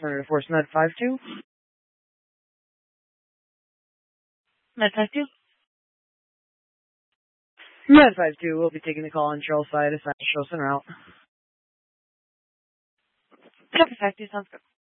Senator Force Med 5-2. Med 5-2. Med 5-2 will be taking the call on Charles side, assigned Charles en route. Copy 5-2, sounds good.